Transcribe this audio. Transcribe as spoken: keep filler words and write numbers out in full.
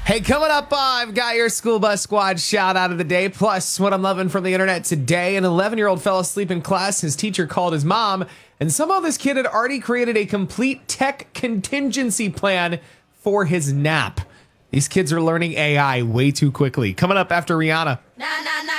Hey, coming up, uh, I've got your school bus squad shout out of the day, plus what I'm loving from the internet today. An eleven-year-old fell asleep in class. His teacher called his mom, and somehow this kid had already created a complete tech contingency plan for his nap. These kids are learning A I way too quickly. Coming up after Rihanna. Now